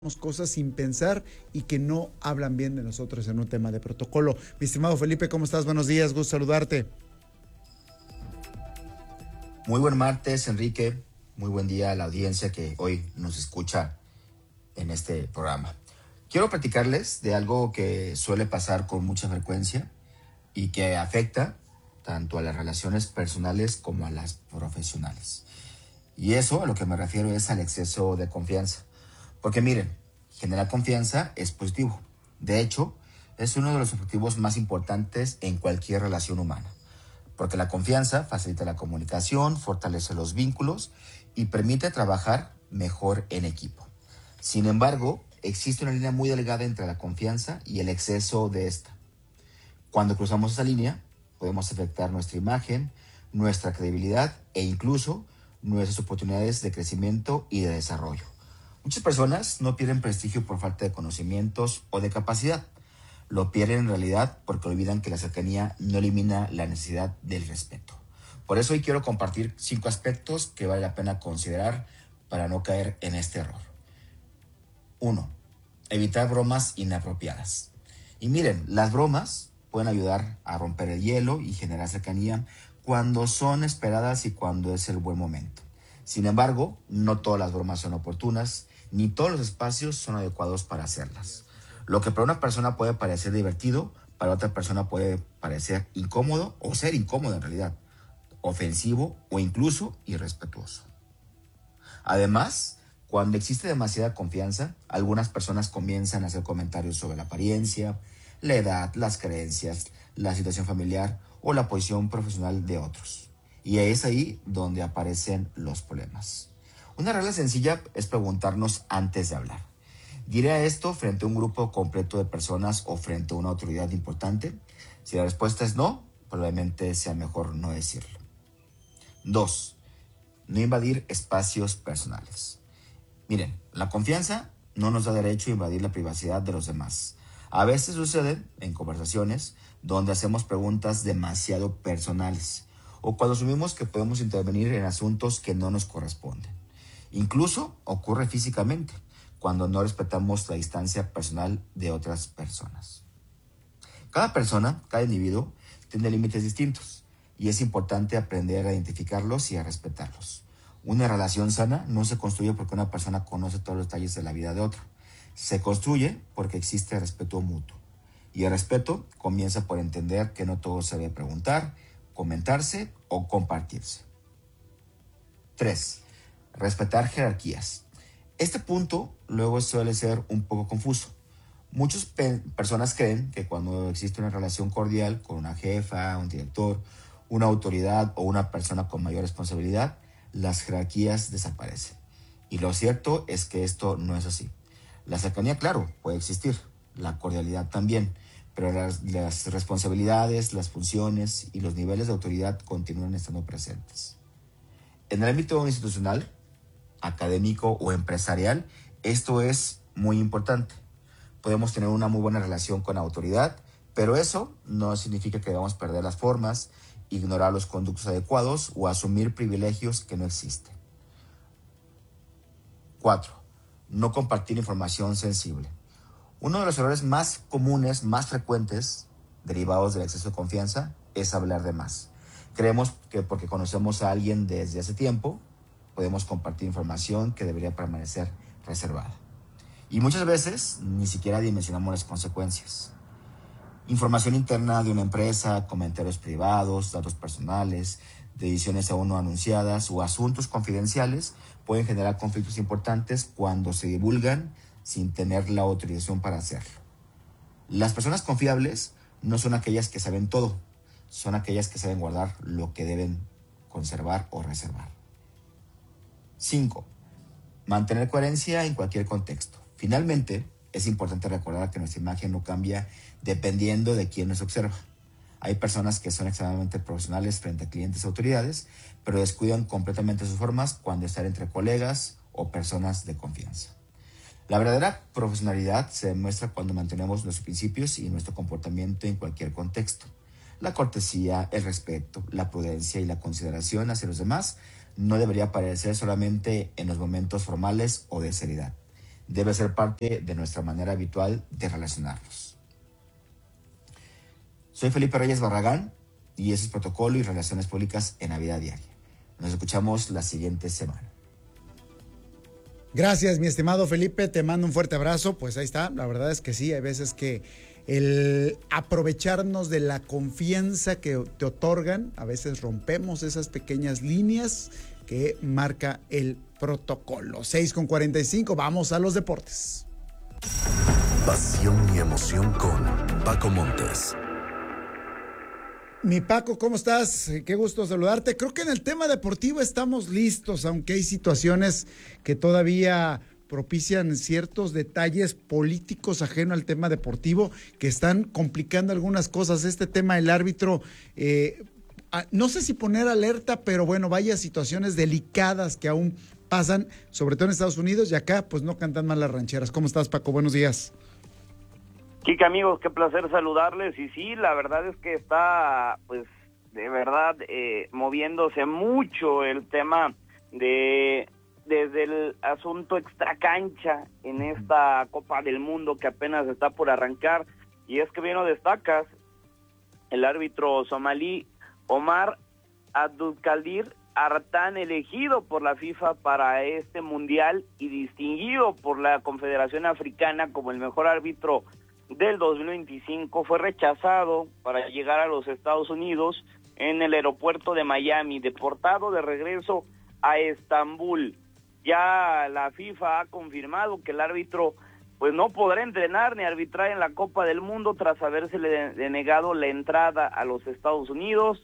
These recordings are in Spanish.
cosas sin pensar y que no hablan bien de nosotros en un tema de protocolo. Mi estimado Felipe, ¿cómo estás? Buenos días, gusto saludarte. Muy buen martes, Enrique. Muy buen día a la audiencia que hoy nos escucha en este programa. Quiero platicarles de algo que suele pasar con mucha frecuencia y que afecta tanto a las relaciones personales como a las profesionales. Y eso a lo que me refiero es al exceso de confianza. Porque miren, generar confianza es positivo. De hecho, es uno de los objetivos más importantes en cualquier relación humana. Porque la confianza facilita la comunicación, fortalece los vínculos y permite trabajar mejor en equipo. Sin embargo, existe una línea muy delgada entre la confianza y el exceso de esta. Cuando cruzamos esa línea, podemos afectar nuestra imagen, nuestra credibilidad e incluso nuestras oportunidades de crecimiento y de desarrollo. Muchas personas no pierden prestigio por falta de conocimientos o de capacidad. Lo pierden en realidad porque olvidan que la cercanía no elimina la necesidad del respeto. Por eso hoy quiero compartir 5 aspectos que vale la pena considerar para no caer en este error. 1. Evitar bromas inapropiadas. Y miren, las bromas pueden ayudar a romper el hielo y generar cercanía cuando son esperadas y cuando es el buen momento. Sin embargo, no todas las bromas son oportunas, ni todos los espacios son adecuados para hacerlas. Lo que para una persona puede parecer divertido, para otra persona puede parecer incómodo o ser incómodo en realidad, ofensivo o incluso irrespetuoso. Además, cuando existe demasiada confianza, algunas personas comienzan a hacer comentarios sobre la apariencia, la edad, las creencias, la situación familiar o la posición profesional de otros. Y es ahí donde aparecen los problemas. Una regla sencilla es preguntarnos antes de hablar. ¿Diré esto frente a un grupo completo de personas o frente a una autoridad importante? Si la respuesta es no, probablemente sea mejor no decirlo. 2. No invadir espacios personales. Miren, la confianza no nos da derecho a invadir la privacidad de los demás. A veces sucede en conversaciones donde hacemos preguntas demasiado personales o cuando asumimos que podemos intervenir en asuntos que no nos corresponden. Incluso ocurre físicamente cuando no respetamos la distancia personal de otras personas. Cada persona, cada individuo, tiene límites distintos y es importante aprender a identificarlos y a respetarlos. Una relación sana no se construye porque una persona conoce todos los detalles de la vida de otro. Se construye porque existe respeto mutuo. Y el respeto comienza por entender que no todo se debe preguntar, comentarse o compartirse. 3. Respetar jerarquías. Este punto luego suele ser un poco confuso. Muchas personas creen que cuando existe una relación cordial con una jefa, un director, una autoridad o una persona con mayor responsabilidad, las jerarquías desaparecen. Y lo cierto es que esto no es así. La cercanía, claro, puede existir, la cordialidad también, pero las responsabilidades, las funciones y los niveles de autoridad continúan estando presentes. En el ámbito institucional, académico o empresarial, esto es muy importante. Podemos tener una muy buena relación con la autoridad, pero eso no significa que debamos perder las formas, ignorar los conductos adecuados o asumir privilegios que no existen. 4. No compartir información sensible. Uno de los errores más comunes, más frecuentes, derivados del exceso de confianza, es hablar de más. Creemos que porque conocemos a alguien desde hace tiempo, podemos compartir información que debería permanecer reservada. Y muchas veces ni siquiera dimensionamos las consecuencias. Información interna de una empresa, comentarios privados, datos personales, decisiones aún no anunciadas o asuntos confidenciales pueden generar conflictos importantes cuando se divulgan sin tener la autorización para hacerlo. Las personas confiables no son aquellas que saben todo, son aquellas que saben guardar lo que deben conservar o reservar. 5. Mantener coherencia en cualquier contexto. Finalmente, es importante recordar que nuestra imagen no cambia dependiendo de quién nos observa. Hay personas que son extremadamente profesionales frente a clientes y autoridades, pero descuidan completamente sus formas cuando están entre colegas o personas de confianza. La verdadera profesionalidad se demuestra cuando mantenemos nuestros principios y nuestro comportamiento en cualquier contexto. La cortesía, el respeto, la prudencia y la consideración hacia los demás no debería aparecer solamente en los momentos formales o de seriedad. debe ser parte de nuestra manera habitual de relacionarnos. Soy Felipe Reyes Barragán y ese es Protocolo y Relaciones Públicas en la Vida Diaria. Nos escuchamos la siguiente semana. Gracias, mi estimado Felipe, te mando un fuerte abrazo. Pues ahí está, la verdad es que sí, hay veces que el aprovecharnos de la confianza que te otorgan, a veces rompemos esas pequeñas líneas que marca el protocolo. 6:45, vamos a los deportes. Pasión y emoción con Paco Montes. Mi Paco, ¿cómo estás? Qué gusto saludarte. Creo que en el tema deportivo estamos listos, aunque hay situaciones que todavía propician ciertos detalles políticos ajeno al tema deportivo que están complicando algunas cosas. Este tema del árbitro, no sé si poner alerta, pero bueno, vaya situaciones delicadas que aún pasan, sobre todo en Estados Unidos, y acá pues no cantan mal las rancheras. ¿Cómo estás, Paco? Buenos días. Kike, amigos, qué placer saludarles. Y sí, la verdad es que está, pues, de verdad, moviéndose mucho el tema desde el asunto extracancha en esta Copa del Mundo que apenas está por arrancar. Y es que bien lo destacas, el árbitro somalí Omar Abdulkadir Artan, elegido por la FIFA para este mundial y distinguido por la Confederación Africana como el mejor árbitro del 2025, fue rechazado para llegar a los Estados Unidos en el aeropuerto de Miami, deportado de regreso a Estambul. Ya la FIFA ha confirmado que el árbitro pues no podrá entrenar ni arbitrar en la Copa del Mundo tras habérsele denegado la entrada a los Estados Unidos,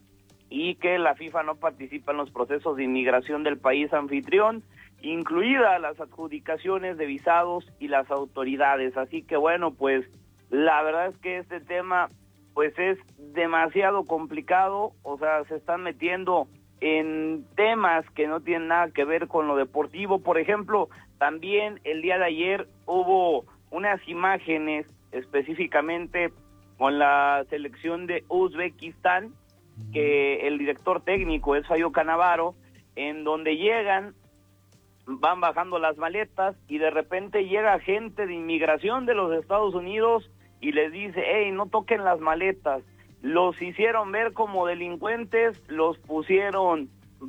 y que la FIFA no participa en los procesos de inmigración del país anfitrión, incluidas las adjudicaciones de visados y las autoridades. Así que bueno, pues la verdad es que este tema pues es demasiado complicado. O sea, se están metiendo en temas que no tienen nada que ver con lo deportivo. Por ejemplo, también el día de ayer hubo unas imágenes específicamente con la selección de Uzbekistán, que el director técnico es Fayo Canavaro, en donde llegan, van bajando las maletas y de repente llega gente de inmigración de los Estados Unidos y les dice, hey, no toquen las maletas. Los hicieron ver como delincuentes, los pusieron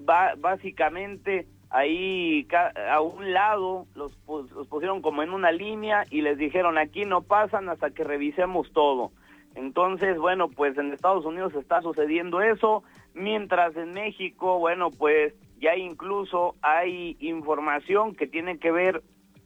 básicamente ahí a un lado, los pusieron como en una línea y les dijeron, aquí no pasan hasta que revisemos todo. Entonces, bueno, pues en Estados Unidos está sucediendo eso, mientras en México, bueno, pues ya incluso hay información que tiene que ver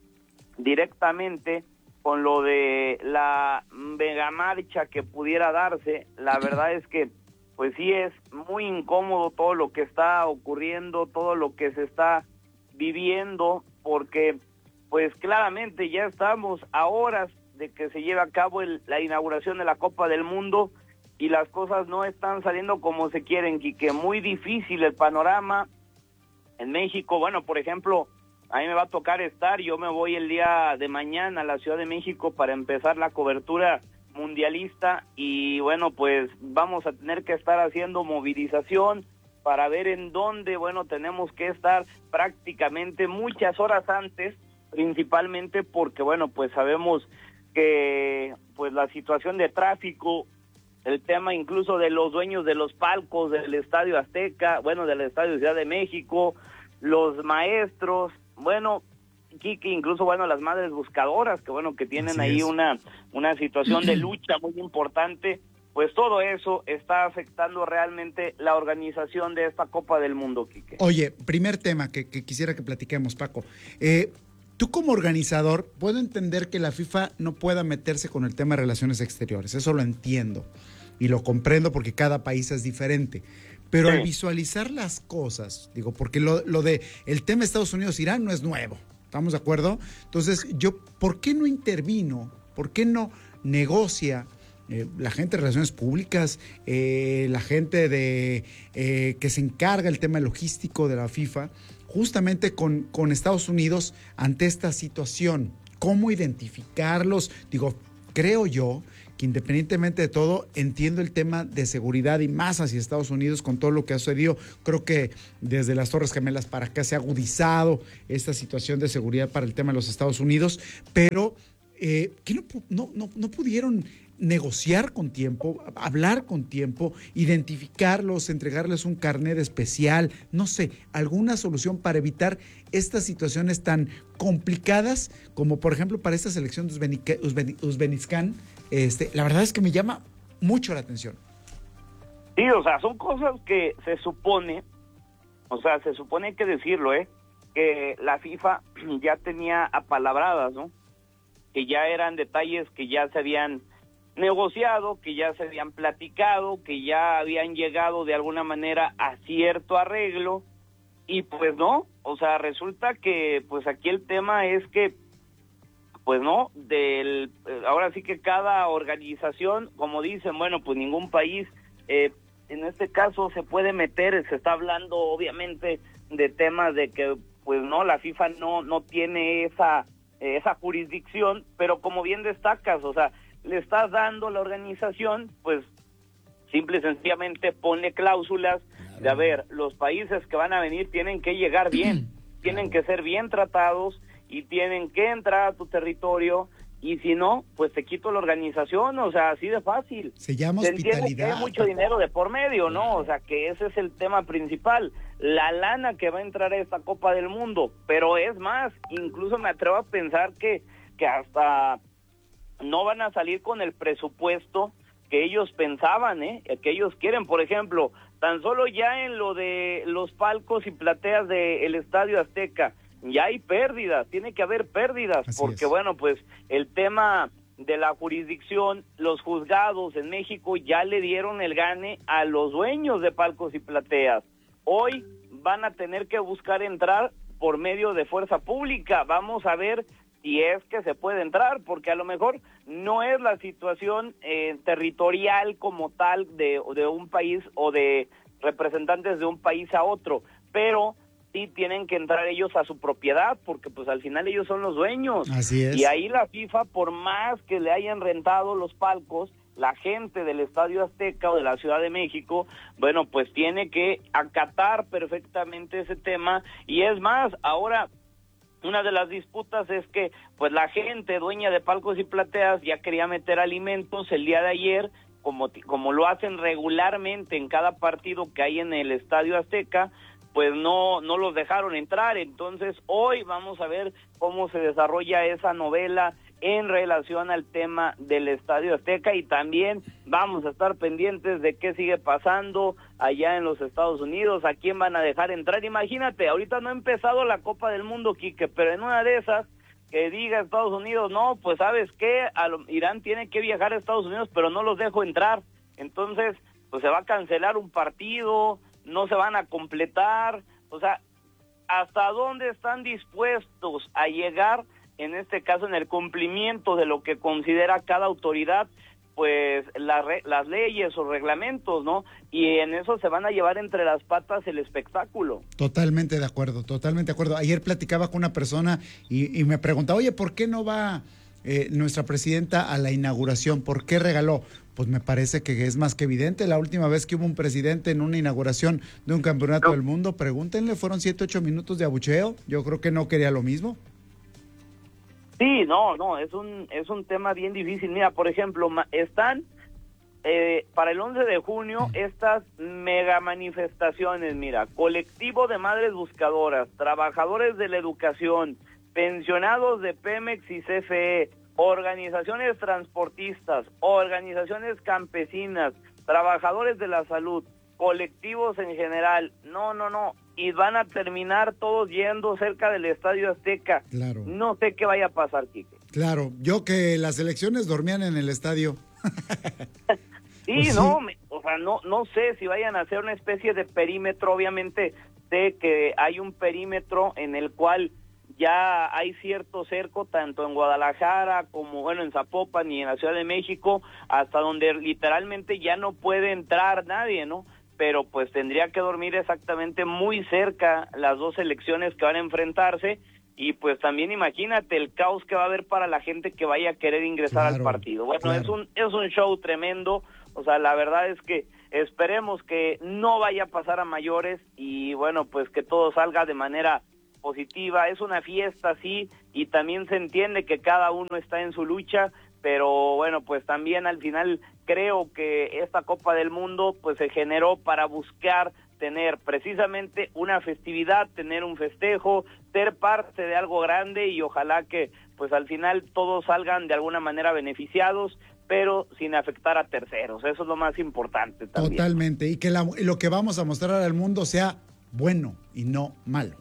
directamente con lo de la megamarcha que pudiera darse. La verdad es que, pues sí es muy incómodo todo lo que está ocurriendo, todo lo que se está viviendo, porque pues claramente ya estamos a horas de que se lleve a cabo la inauguración de la Copa del Mundo y las cosas no están saliendo como se quieren, Quique. Muy difícil el panorama en México. Bueno, por ejemplo, a mí me va a tocar yo me voy el día de mañana a la Ciudad de México para empezar la cobertura mundialista y bueno, pues vamos a tener que estar haciendo movilización para ver en dónde, bueno, tenemos que estar prácticamente muchas horas antes, principalmente porque, bueno, pues sabemos que pues la situación de tráfico, el tema incluso de los dueños de los palcos del Estadio Azteca, bueno, del Estadio Ciudad de México, los maestros, bueno, Kike, incluso, bueno, las madres buscadoras, que bueno, que tienen ahí una situación de lucha muy importante, pues todo eso está afectando realmente la organización de esta Copa del Mundo, Kike. Oye, primer tema que quisiera que platiquemos, Paco. Tú como organizador, puedo entender que la FIFA no pueda meterse con el tema de relaciones exteriores, eso lo entiendo y lo comprendo porque cada país es diferente, pero sí, al visualizar las cosas, digo, porque lo de el tema Estados Unidos-Irán no es nuevo, ¿estamos de acuerdo? Entonces, ¿por qué no intervino? ¿Por qué no negocia la gente de relaciones públicas, la gente que se encarga del tema logístico de la FIFA, justamente con Estados Unidos ante esta situación? ¿Cómo identificarlos? Digo, creo yo que independientemente de todo, entiendo el tema de seguridad y más hacia Estados Unidos con todo lo que ha sucedido. Creo que desde las Torres Gemelas para acá se ha agudizado esta situación de seguridad para el tema de los Estados Unidos, pero ¿qué no pudieron negociar con tiempo, hablar con tiempo, identificarlos, entregarles un carnet especial, no sé, alguna solución para evitar estas situaciones tan complicadas como por ejemplo para esta selección de Uzbekistán? La verdad es que me llama mucho la atención. Sí, o sea, son cosas que se supone hay que decirlo, que la FIFA ya tenía apalabradas, ¿no? Que ya eran detalles que ya se habían negociado, que ya se habían platicado, que ya habían llegado de alguna manera a cierto arreglo, y pues no, o sea, resulta que pues aquí el tema es que pues no, ahora sí que cada organización, como dicen, bueno, pues ningún país en este caso se puede meter. Se está hablando obviamente de temas de que pues no, la FIFA no tiene esa jurisdicción, pero como bien destacas, o sea, le estás dando a la organización, pues simple y sencillamente pone cláusulas de, a ver, los países que van a venir tienen que llegar bien, tienen que ser bien tratados y tienen que entrar a tu territorio, y si no, pues te quito la organización, o sea, así de fácil. Se llama hospitalidad. hospitalidad. Que hay mucho dinero de por medio, ¿no? O sea, que ese es el tema principal, la lana que va a entrar a esta Copa del Mundo, pero es más, incluso me atrevo a pensar que hasta no van a salir con el presupuesto que ellos pensaban, que ellos quieren. Por ejemplo, tan solo ya en lo de los palcos y plateas del Estadio Azteca, ya hay pérdidas, tiene que haber pérdidas, así porque es. Bueno, pues el tema de la jurisdicción, los juzgados en México ya le dieron el gane a los dueños de palcos y plateas. Hoy van a tener que buscar entrar por medio de fuerza pública. Vamos a ver si es que se puede entrar, porque a lo mejor no es la situación territorial como tal de un país o de representantes de un país a otro, pero sí tienen que entrar ellos a su propiedad, porque pues al final ellos son los dueños. Así es. Y ahí la FIFA, por más que le hayan rentado los palcos, la gente del Estadio Azteca o de la Ciudad de México, bueno, pues tiene que acatar perfectamente ese tema. Y es más, ahora una de las disputas es que pues la gente dueña de palcos y plateas ya quería meter alimentos el día de ayer, como lo hacen regularmente en cada partido que hay en el Estadio Azteca, pues no los dejaron entrar. Entonces hoy vamos a ver cómo se desarrolla esa novela en relación al tema del Estadio Azteca, y también vamos a estar pendientes de qué sigue pasando allá en los Estados Unidos, a quién van a dejar entrar. Imagínate, ahorita no ha empezado la Copa del Mundo, Quique, pero en una de esas que diga Estados Unidos, no, pues ¿sabes qué? Irán tiene que viajar a Estados Unidos, pero no los dejo entrar. Entonces, pues se va a cancelar un partido, no se van a completar. O sea, ¿hasta dónde están dispuestos a llegar, en este caso, en el cumplimiento de lo que considera cada autoridad, pues las leyes o reglamentos, ¿no? Y en eso se van a llevar entre las patas el espectáculo. Totalmente de acuerdo, totalmente de acuerdo. Ayer platicaba con una persona y me preguntaba, oye, ¿por qué no va nuestra presidenta a la inauguración? ¿Por qué regaló? Pues me parece que es más que evidente. La última vez que hubo un presidente en una inauguración de un campeonato del mundo, pregúntenle, fueron 7-8 minutos de abucheo. Yo creo que no quería lo mismo. Sí, no, es un tema bien difícil. Mira, por ejemplo, están para el 11 de junio estas mega manifestaciones, mira, colectivo de madres buscadoras, trabajadores de la educación, pensionados de Pemex y CFE, organizaciones transportistas, organizaciones campesinas, trabajadores de la salud, colectivos en general. No, y van a terminar todos yendo cerca del Estadio Azteca. Claro. No sé qué vaya a pasar, Quique. Claro, yo que las elecciones dormían en el estadio. Sí, Pues sí. No sé si vayan a hacer una especie de perímetro. Obviamente sé que hay un perímetro en el cual ya hay cierto cerco, tanto en Guadalajara como, en Zapopan y en la Ciudad de México, hasta donde literalmente ya no puede entrar nadie, ¿no? Pero pues tendría que dormir exactamente muy cerca las dos selecciones que van a enfrentarse, y pues también imagínate el caos que va a haber para la gente que vaya a querer ingresar al partido. Bueno, claro. es un show tremendo, o sea, la verdad es que esperemos que no vaya a pasar a mayores y bueno, pues que todo salga de manera positiva. Es una fiesta, sí, y también se entiende que cada uno está en su lucha, pero bueno, pues también al final creo que esta Copa del Mundo pues se generó para buscar tener precisamente una festividad, tener un festejo, ser parte de algo grande y ojalá que pues al final todos salgan de alguna manera beneficiados, pero sin afectar a terceros. Eso es lo más importante también. Totalmente, y que lo que vamos a mostrar al mundo sea bueno y no malo.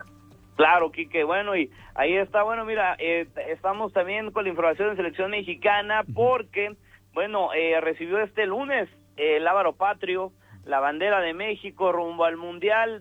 Claro, Quique, bueno, y ahí está, bueno, mira, estamos también con la información de selección mexicana porque, bueno, recibió este lunes el lábaro patrio, la bandera de México rumbo al Mundial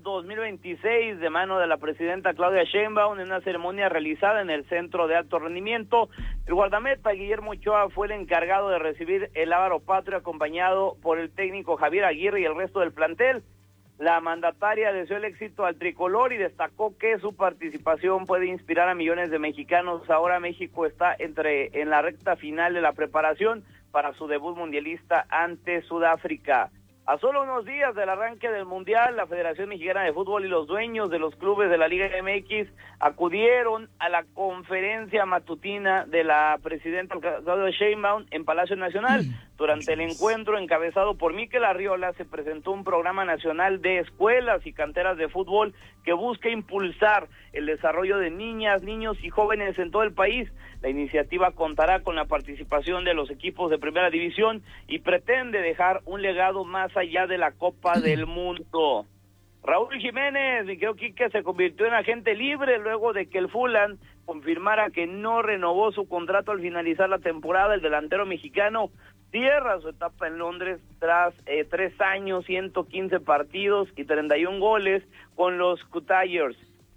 2026 de mano de la presidenta Claudia Sheinbaum en una ceremonia realizada en el Centro de Alto Rendimiento. El guardameta Guillermo Ochoa fue el encargado de recibir el lábaro patrio acompañado por el técnico Javier Aguirre y el resto del plantel. La mandataria deseó el éxito al tricolor y destacó que su participación puede inspirar a millones de mexicanos. Ahora México está en la recta final de la preparación para su debut mundialista ante Sudáfrica. A solo unos días del arranque del Mundial, la Federación Mexicana de Fútbol y los dueños de los clubes de la Liga MX acudieron a la conferencia matutina de la presidenta Claudia Sheinbaum en Palacio Nacional. Durante el encuentro encabezado por Mikel Arriola se presentó un programa nacional de escuelas y canteras de fútbol que busca impulsar el desarrollo de niñas, niños y jóvenes en todo el país. La iniciativa contará con la participación de los equipos de primera división y pretende dejar un legado más allá de la Copa del Mundo. Raúl Jiménez, mi querido Quique, se convirtió en agente libre luego de que el Fulham confirmara que no renovó su contrato al finalizar la temporada. El delantero mexicano cierra su etapa en Londres tras 3 años, 115 partidos y 31 goles con los Couturiers.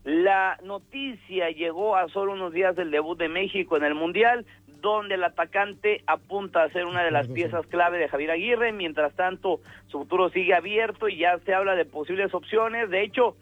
La noticia llegó a solo unos días del debut de México en el Mundial, donde el atacante apunta a ser una de las piezas clave de Javier Aguirre. Mientras tanto, su futuro sigue abierto y ya se habla de posibles opciones. De hecho,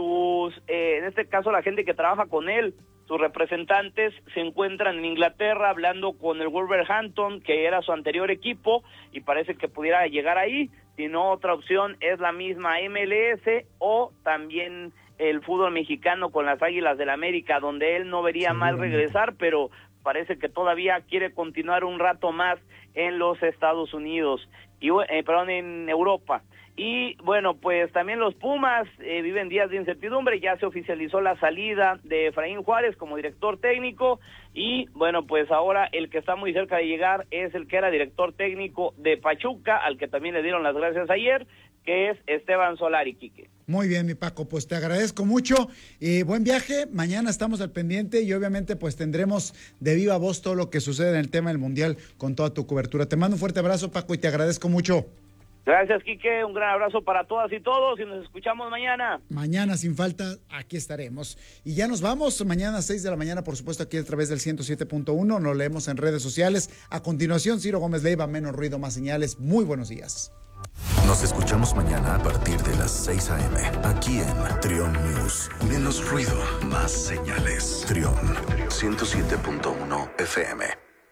en este caso la gente que trabaja con él, sus representantes se encuentran en Inglaterra hablando con el Wolverhampton, que era su anterior equipo, y parece que pudiera llegar ahí. Si no, otra opción es la misma MLS o también el fútbol mexicano con las Águilas del América, donde él no vería mal regresar, pero parece que todavía quiere continuar un rato más en los Estados Unidos, en Europa. Y bueno, pues también los Pumas viven días de incertidumbre. Ya se oficializó la salida de Efraín Juárez como director técnico y bueno, pues ahora el que está muy cerca de llegar es el que era director técnico de Pachuca, al que también le dieron las gracias ayer, que es Esteban Solari, Quique. Muy bien, mi Paco, pues te agradezco mucho y buen viaje. Mañana estamos al pendiente y obviamente pues tendremos de viva voz todo lo que sucede en el tema del Mundial con toda tu cobertura. Te mando un fuerte abrazo, Paco, y te agradezco mucho. Gracias, Quique, un gran abrazo para todas y todos y nos escuchamos mañana. Mañana, sin falta, aquí estaremos. Y ya nos vamos, mañana a 6 de la mañana, por supuesto, aquí a través del 107.1, nos leemos en redes sociales. A continuación, Ciro Gómez Leiva, menos ruido, más señales. Muy buenos días. Nos escuchamos mañana a partir de las 6 a.m. aquí en Trión News. Menos ruido, más señales. Trión 107.1 FM.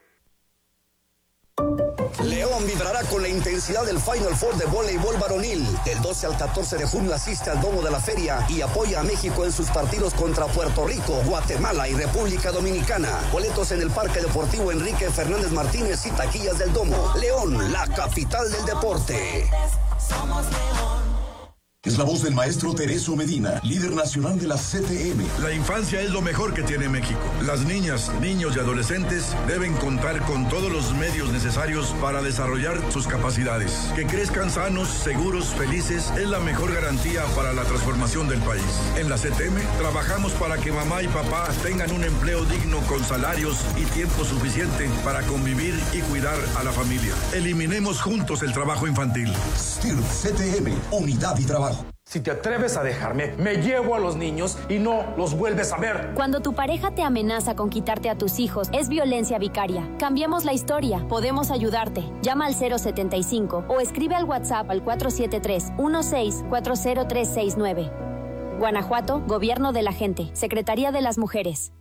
León vibrará con la intensidad del Final Four de voleibol varonil. Del 12 al 14 de junio asiste al domo de la feria y apoya a México en sus partidos contra Puerto Rico, Guatemala y República Dominicana. Boletos en el Parque Deportivo Enrique Fernández Martínez y taquillas del domo. León, la capital del deporte. Somos León. Es la voz del maestro Tereso Medina, líder nacional de la CTM. La infancia es lo mejor que tiene México. Las niñas, niños y adolescentes deben contar con todos los medios necesarios para desarrollar sus capacidades. Que crezcan sanos, seguros, felices es la mejor garantía para la transformación del país. En la CTM trabajamos para que mamá y papá tengan un empleo digno con salarios y tiempo suficiente para convivir y cuidar a la familia. Eliminemos juntos el trabajo infantil. STIRP CTM, unidad y trabajo. Si te atreves a dejarme, me llevo a los niños y no los vuelves a ver. Cuando tu pareja te amenaza con quitarte a tus hijos, es violencia vicaria. Cambiemos la historia. Podemos ayudarte. Llama al 075 o escribe al WhatsApp al 473-1640369. Guanajuato, Gobierno de la Gente, Secretaría de las Mujeres.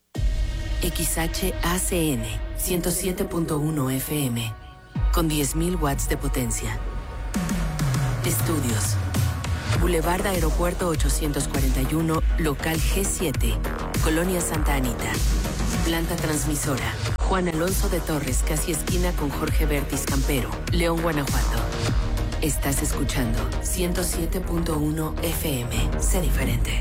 XHACN 107.1 FM con 10.000 watts de potencia. Estudios. Boulevard Aeropuerto 841, local G7, Colonia Santa Anita. Planta transmisora. Juan Alonso de Torres, casi esquina con Jorge Bertis Campero, León, Guanajuato. Estás escuchando 107.1 FM. Sé diferente.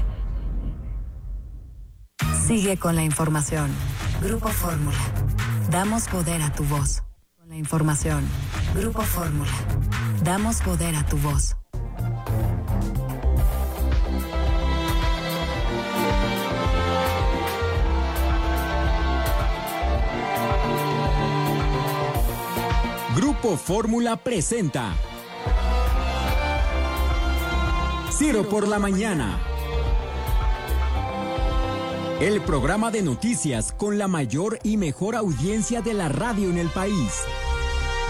Sigue con la información. Grupo Fórmula. Damos poder a tu voz. Con la información. Grupo Fórmula. Damos poder a tu voz. Grupo Fórmula presenta Ciro por la Mañana. El programa de noticias con la mayor y mejor audiencia de la radio en el país.